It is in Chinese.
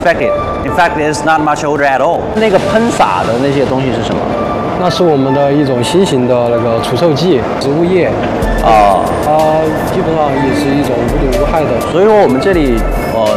expected. In fact, it's not much odor at all. 那个喷洒的那些东西是什么？ 那是我们的一种新型的那个除臭剂，植物液。 哦， 它基本上也是一种无毒无害的。 所以说我们这里